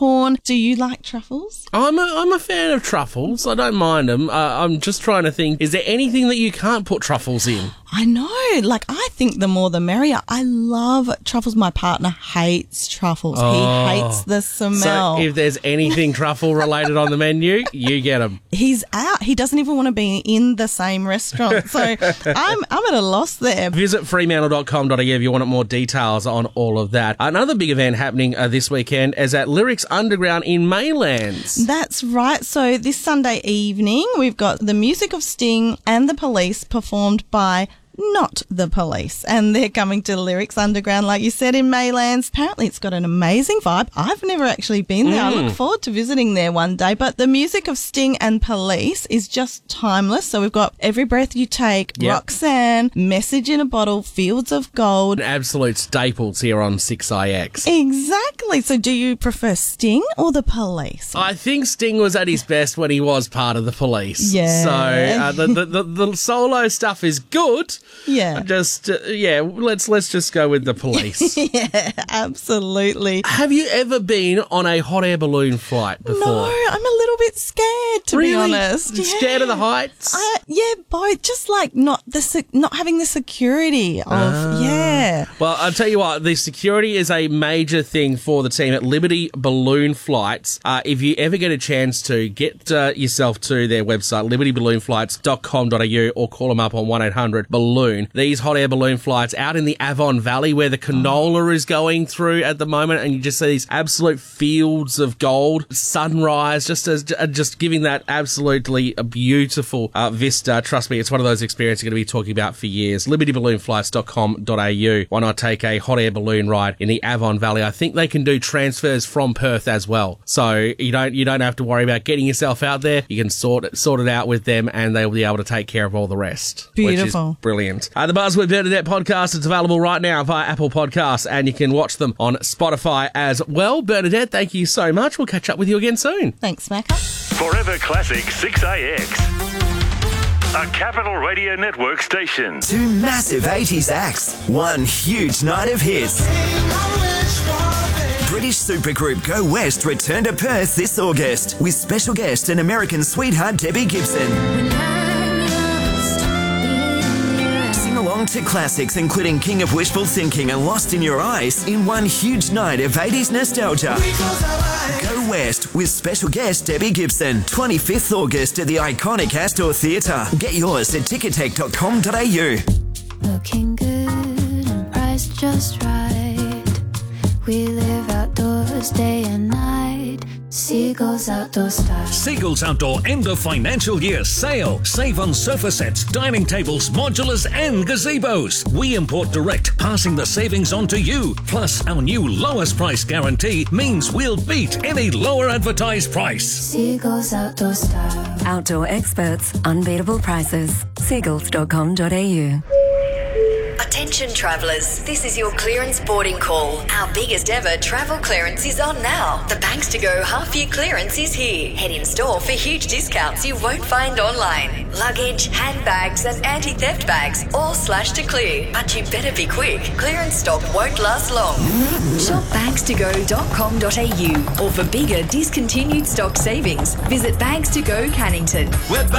popcorn. Do you like truffles? I'm a fan of truffles. I don't mind them. I'm just trying to think, is there anything that you can't put truffles in? I know. Like, I think the more the merrier. I love truffles. My partner hates truffles. He hates the smell. So if there's anything truffle related on the menu, you get them. He's out. He doesn't even want to be in the same restaurant. So I'm at a loss there. Visit fremantle.com.au if you want more details on all of that. Another big event happening this weekend is at Lyrics Underground in Maylands. That's right. So this Sunday evening, we've got the music of Sting and the Police performed by Not the Police, and they're coming to Lyrics Underground, like you said, in Maylands. Apparently it's got an amazing vibe. I've never actually been there. I look forward to visiting there one day. But the music of Sting and Police is just timeless. So we've got Every Breath You Take, Roxanne, Message in a Bottle, Fields of Gold. Absolute staples here on 6IX. Exactly. So do you prefer Sting or the Police? I think Sting was at his best when he was part of the Police. Yeah. So the solo stuff is good. Yeah. Let's just go with the Police. Yeah, absolutely. Have you ever been on a hot air balloon flight before? No, I'm a little bit scared, to be honest. Scared of the heights? Both. Just like not having the security of, Well, I'll tell you what, the security is a major thing for the team at Liberty Balloon Flights. If you ever get a chance to, get yourself to their website, libertyballoonflights.com.au, or call them up on 1-800-BALLOON. These hot air balloon flights out in the Avon Valley where the canola is going through at the moment, and you just see these absolute fields of gold, sunrise, just giving that absolutely beautiful vista. Trust me, it's one of those experiences you're going to be talking about for years. libertyballoonflights.com.au. Why not take a hot air balloon ride in the Avon Valley? I think they can do transfers from Perth as well, so you don't have to worry about getting yourself out there. You can sort it out with them, and they'll be able to take care of all the rest. Beautiful. Which is brilliant. The Buzz with Bernadette podcast is available right now via Apple Podcasts, and you can watch them on Spotify as well. Bernadette, thank you so much. We'll catch up with you again soon. Thanks, Macca. Forever Classic 6AX. A Capital Radio Network station. Two massive 80s acts. One huge night of hits. British supergroup Go West return to Perth this August with special guest and American sweetheart Debbie Gibson. Sing along to classics including King of Wishful Thinking and Lost in Your Eyes in one huge night of 80s nostalgia. Go West with special guest Debbie Gibson, 25th August at the iconic Astor Theatre. Get yours at ticketek.com.au. Looking good and priced just right. We live outdoors day and night. Seagulls Outdoor Style. Seagulls Outdoor end of financial year sale. Save on sofa sets, dining tables, modulars and gazebos. We import direct, passing the savings on to you. Plus, our new lowest price guarantee means we'll beat any lower advertised price. Seagulls Outdoor Style. Outdoor experts, unbeatable prices. Seagulls.com.au. Attention travellers, this is your clearance boarding call. Our biggest ever travel clearance is on now. The Banks to Go half year clearance is here. Head in store for huge discounts you won't find online. Luggage, handbags and anti-theft bags all slashed to clear. But you better be quick. Clearance stock won't last long. Shop bankstogo.com.au, or for bigger discontinued stock savings, visit Banks to Go Cannington. We're back.